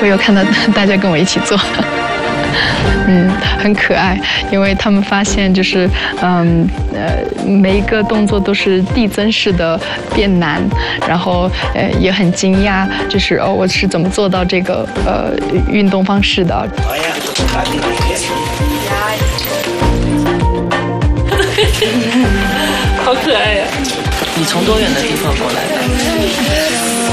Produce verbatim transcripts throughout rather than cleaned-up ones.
我有看到大家跟我一起做。嗯，很可爱，因为他们发现就是，嗯呃，每一个动作都是递增式的变难，然后呃也很惊讶，就是哦，我是怎么做到这个呃运动方式的？ 好可爱呀！你从多远的地方过来的？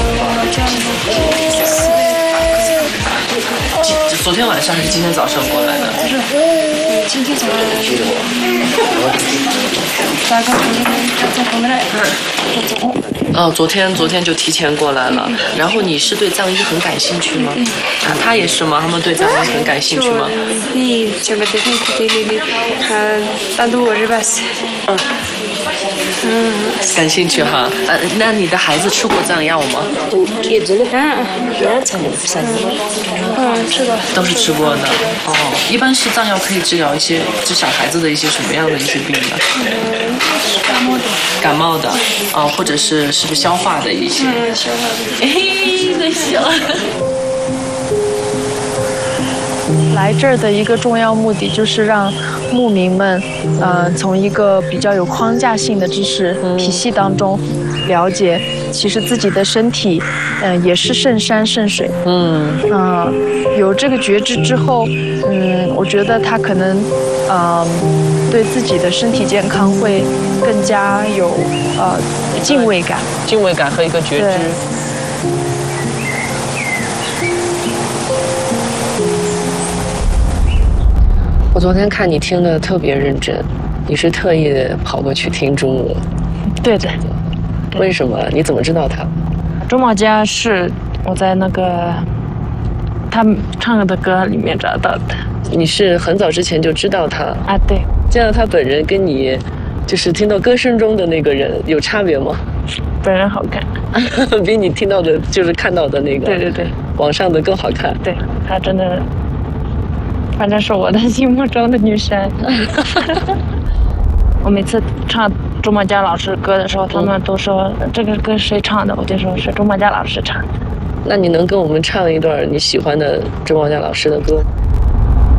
昨天晚上还是今天早上过来的？不是，今天早上。哦，昨天昨天就提前过来了。然后你是对藏医很感兴趣吗？啊，他也是吗？他们对藏医很感兴趣吗？ 你这边的对对对，呃，单独我这边。嗯。 嗯，感兴趣哈。呃，那你的孩子吃过藏药吗？ 嗯，吃过。 都是吃过的。哦，一般是藏药可以治疗一些治小孩子的一些什么样的一些病呢？ 感冒的。 感冒的，啊、哦，或者是是不是消化的一些？ 嗯，消化的。 哎，那笑。 来这儿的一个重要目的就是让牧民们，呃，从一个比较有框架性的知识体系当中，了解其实自己的身体，嗯、呃，也是圣山圣水。嗯嗯、呃，有这个觉知之后，嗯，我觉得他可能，嗯、呃，对自己的身体健康会更加有呃敬畏感， 敬畏感和一个觉知。我昨天看你听得特别认真，你是特意跑过去听中文？ 对的。 为什么？你怎么知道他？ 周茂佳是我在那个他唱的歌里面找到的。 你是很早之前就知道他啊？对。 这样他本人跟你就是听到歌声中的那个人有差别吗？ 本人好看。 比你听到的就是看到的那个， 对对对， 网上的更好看。 对，他真的。反正是我的心目中的女神。我每次唱周茂佳老师歌的时候，他们都说这个歌谁唱的，我就说是周茂佳老师唱的。 那你能跟我们唱一段你喜欢的周茂佳老师的歌？